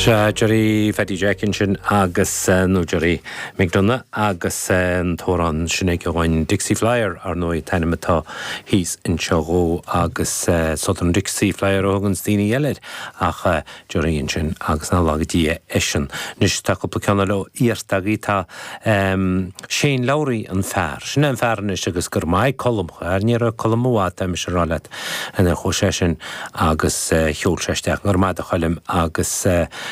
Jerry Fetty Jackinson agus Jerry McDonough agus Thoran Sinegain Dixie Flyer ar noi Tanimata he's in Chogo agus Southern Dixie Flyer Hogan Stini Yelled ach Jerry Inchin agus na lagdi Eshin Nish Taco Canalo Eartagita Shane Lowry and Fair Shinen Fairnish agus Gurmai column near a column Misralet and a Hosheshin agus Hulshestak Gurmada Halim agus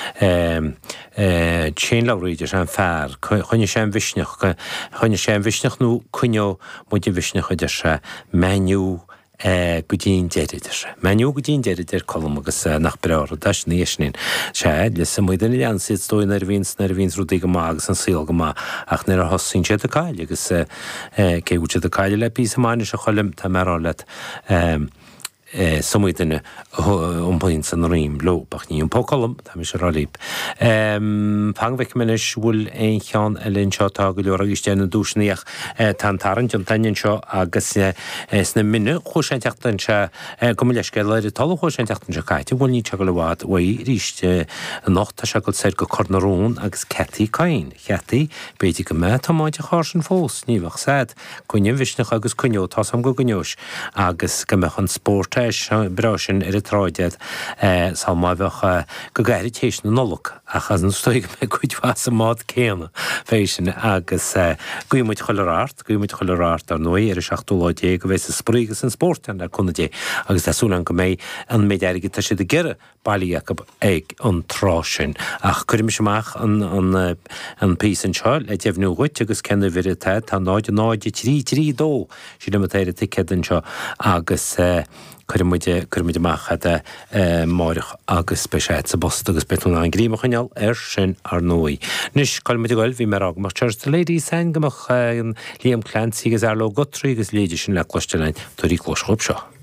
Chain Lowry an fair chunne sem visnach nó cuneo muid visnach chuidir menu go dín deidir. Menu go dín deidir colm agus nach breir das níosnin sé le sa muidir an si stoin vís rúdí go agus an síl go ach nar a hosín sé a caiile agus céúte a caiile le pí máine se cholim tá mar let Samuidine umpoint san rim lo bach ní column tá mis ralib pangvek menis bhfuil ein chean elin seo tá go leor agus déanana dúsnaíach tan tarint an tainin seo agus sna minne chuiséanteachtain se go leisce leidir tal chuiséanteachtain se caiite bhfuil ní te go lehád waí ríiste nach tá se go sé go cornarún agus cetí cain chetí beidir go me tá máide chásin fós níhah said cuine visnach agus cuneo tá sam go gneos agus go mechan sport Brausin tráidead sá má bhecha go gaiiritéis na nolog achas an stoig me chuidhá sa mád céanna féisin agus guimiid choileráart ar nuí ar seachtúláidé go bhéis sprígus an sport an chunadé agus tásúlan go méid an méid aige tá si de gire bailí ag an trásin ach chuirim semach an pís an seáil le déhnú chuit agus cenne virité tá náide trí dó si le matéire ticedan seo agus Curmuide machcha máirich agus speisiid sa bost agus betún an gríimechaneal sin ar nóí. Nis colmuide goil bhí mar mar Church Lady sein gomach Liam Clancy agus Arlo Guthrie agus léidir sin le cloistelein tuaí clóschop seo.